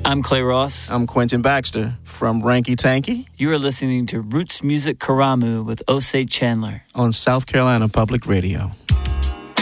I'm Clay Ross. I'm Quentin Baxter from Ranky Tanky. You are listening to Roots Music Karamu with Osei Chandler on South Carolina Public Radio.